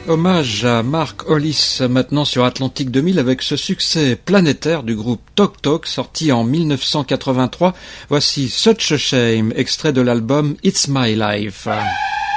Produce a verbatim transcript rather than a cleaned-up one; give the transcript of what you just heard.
Hommage à Mark Hollis maintenant sur Atlantique deux mille avec ce succès planétaire du groupe Talk Talk sorti en mille neuf cent quatre-vingt-trois. Voici Such a Shame, extrait de l'album It's My Life.